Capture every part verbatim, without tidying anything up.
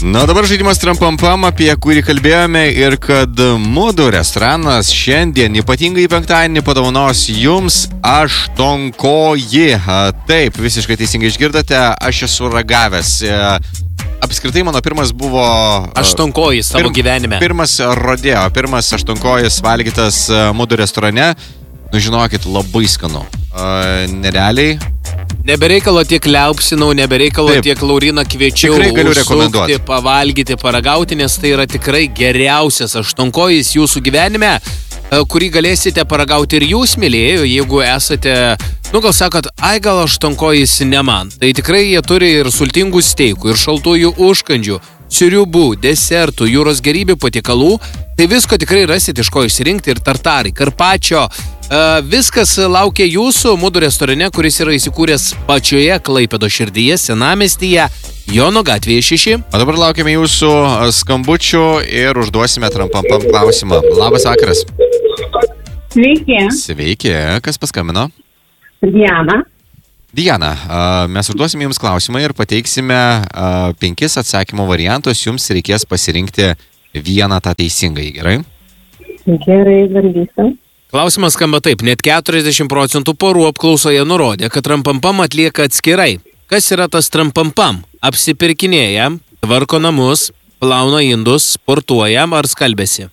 Na, dabar žaidimas Trampampam, apie kurį kalbėjome ir kad Mudu restoranas šiandien ypatingai penktadienį padovanos jums aštuonkoji. Taip, visiškai teisingai išgirdote, aš esu ragavęs. Apskritai mano pirmas buvo... Aštuonkojis savo pirm, gyvenime. Pirmas rodeo, pirmas aštuonkojis valgytas Mudu restorane. Nu, žinokit, labai skanu. Uh, nerealiai. Nebereikalo tiek liaupsinau, nebereikalo Taip. tiek Lauriną kviečiau užsukti, pavalgyti, paragauti, nes tai yra tikrai geriausias aštuonkojis jūsų gyvenime, kurį galėsite paragauti ir jūs, mylėjai, jeigu esate, nu gal sakot, ai gal aštuonkojis ne man. Tai tikrai jie turi ir sultingų steikų, ir šaltųjų užkandžių, sriubų, desertų, jūros gerybių patiekalų. Tai visko tikrai rasit iš ko išsirinkti, ir tartarai, karpačio. Uh, viskas laukia jūsų Mudu restorane, kuris yra įsikūręs pačioje Klaipėdos širdyje, Senamiestyje, Jono gatvėje šeši. O dabar laukiame jūsų skambučių ir užduosime Trampampam klausimą. Labas vakaras. Sveiki. Sveiki. Kas paskambino? Diana. Diana, uh, mes užduosime jums klausimą ir pateiksime uh, penkis atsakymo variantus. Jums reikės pasirinkti vieną tą teisingai, gerai? Gerai, bandysim. Klausimas skamba taip. Net keturiasdešimt procentų porų apklausoje nurodė, kad Trampampam atlieka atskirai. Kas yra tas Trampampam? Apsipirkinėja, tvarko namus, plauna indus, sportuoja ar skalbėsi?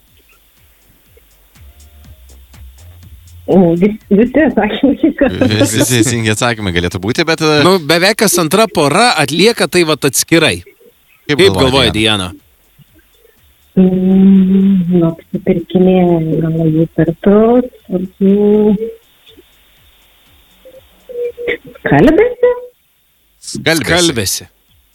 Vis, visi atsakymai. Visi teisingi atsakymai galėtų būti, bet... Nu, beveik kas antra pora atlieka tai vat atskirai. Kaip, Kaip galvoja Diana? Mm, nu, apsipirkinėja gal jų pertus, skalbėsi? Skalbėsi. Skalbėsi.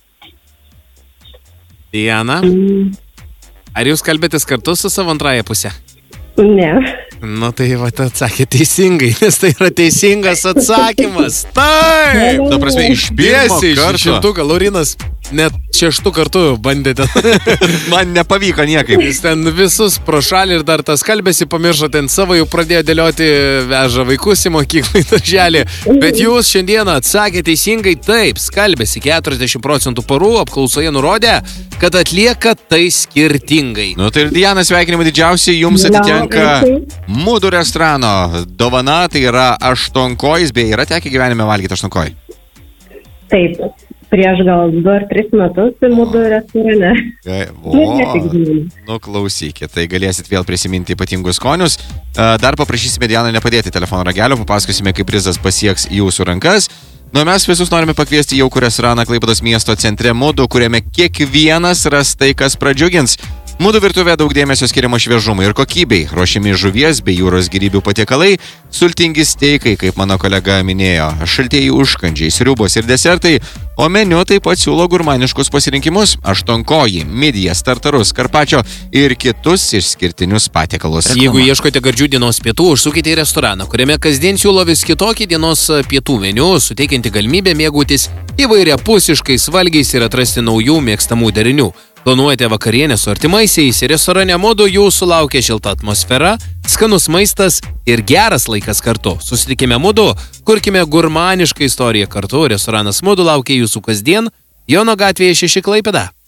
Diana, Mm, ar jūs kalbėtės kartu su savo antrąją pusę? ne. Nu tai va, atsakė teisingai, nes tai yra teisingas atsakymas. Taip! Ta prasme, iš pirmo Tiesiai iš karto. šimtuką, Laurinas net šeštų kartų bandėte. Man nepavyko niekaip. Jis ten visus pro šalį ir dar tas kalbėsi pamiršo, ten savo jau pradėjo dėlioti, veža vaikus į mokyklą, į darželį. Bet jūs šiandieną atsakė teisingai, taip, skalbėsi. keturiasdešimt procentų porų apklausoje nurodė, kad atlieka tai skirtingai. Nu tai ir Diana, sveikinimai didžiausiai, jums atitenka Mudu restorano dovana, tai yra aštuonkojis, beje, yra tekę gyvenime valgyti aštuonkojį? Taip, prieš gal du ar tris metus į Mudu restorane. O, nu klausykit, tai galėsit vėl prisiminti ypatingus skonius. Dar paprašysime Dianą nepadėti telefono ragelio, papasakosime, kaip prizas pasieks jūsų rankas. Nu, mes visus norime pakviesti jaukų restoraną Klaipėdos miesto centre Mudu, kuriame kiekvienas ras tai, kas pradžiugins. Mudu virtuvė daug dėmesio skiriama šviežumui ir kokybei, ruošiami žuvies bei jūros gyrybių patiekalai, sultingi steikai, kaip mano kolega minėjo, šaltieji užkandžiai, sriubos ir desertai, o meniu taip pat siūlo gurmaniškus pasirinkimus – aštuonkojį, midijas, tartarus, karpačio ir kitus išskirtinius patiekalus. Jeigu ieškote gardžių dienos pietų, užsukite į restoraną, kuriame kasdien siūlo vis kitokį dienos pietų meniu, suteikianti galimybę mėgautis įvairiapusiškais valgiais ir atrasti naujų mėgstamų derinių. Planuojate vakarienę su artimaisiais, restorane Mudu jūsų laukia šilta atmosfera, skanus maistas ir geras laikas kartu. Susitikime Mudu, kurkime gurmanišką istoriją kartu. Restoranas Mudu laukia jūsų kasdien, Jono gatvėje šeši Klaipėda.